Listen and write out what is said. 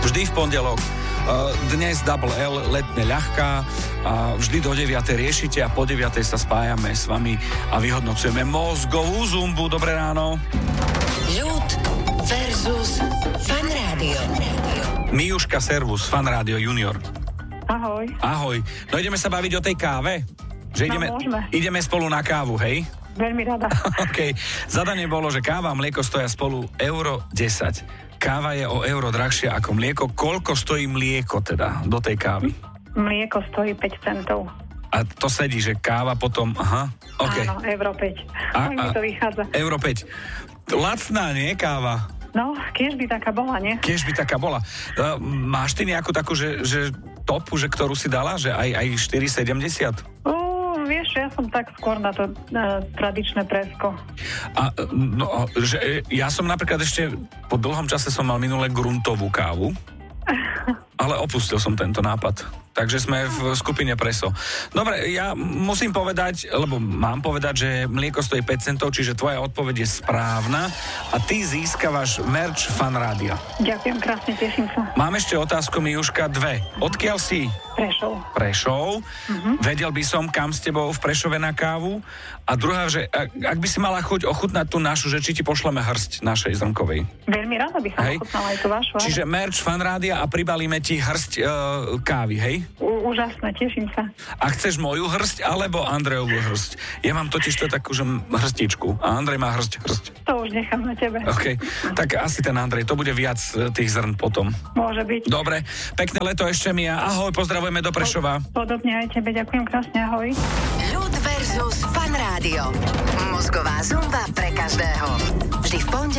Vždy v pondelok. Dnes Double L, letne ľahká. A vždy do 9. riešite a po 9. sa spájame s vami a vyhodnocujeme mozgovú zumbu. Dobré ráno. Ľud versus Fan Rádio. Mijuška, servus, Fan Rádio Junior. Ahoj. Ahoj. No ideme sa baviť o tej káve? Že ideme spolu na kávu, hej? Veľmi rada. OK. Zadanie bolo, že káva a mlieko stoja spolu euro 10. Káva je o euro drahšia ako mlieko. Koľko stojí mlieko teda do tej kávy? Mlieko stojí 5 centov. A to sedí, že káva potom... Aha, OK. Áno, euro 5. Tak mi to vychádza. Euro 5. Lacná, nie káva? No, kiež by taká bola, nie? Kiež by taká bola. Máš ty nejakú takú, že topu, že ktorú si dala? Že aj 4,70? Vieš, ja som tak skôr na to tradičné presko. Ja som napríklad ešte po dlhom čase som mal minule gruntovú kávu, ale opustil som tento nápad. Takže sme v skupine preso. Dobre, ja musím povedať, lebo mám povedať, že mlieko stojí 5 centov, čiže tvoja odpoveď je správna a ty získavaš merch Fan Rádia. Ďakujem krásne, teším sa. Mám ešte otázku, Mijuška, 2. Odkiaľ si? Prešov. Vedel by som, kam s tebou v Prešove na kávu. A druhá, že ak by si mala chuť ochutnať tú našu, že či ti pošleme hrst našej zrnkovej. Veľmi rada by som ochutnala aj tú vašu. Čiže merch Fan Rádia a pribalíme ti hrst kávy, hej? Úžasné, teším sa. A chceš moju hrst alebo Andrejovú hrst? Ja mám totiž to takú, že hrstičku a Andrej má hrst. To už nechám na tebe. OK, tak asi ten Andrej, to bude viac tých zrn potom. Môže byť. Dobre, pekné leto ešte Mia. Ahoj, pozdravujeme do Prešova. Podobne aj tebe, ďakujem krásne, ahoj. Ľud versus Fan Rádio. Mozgová zumba pre každého. Vždy v pondelok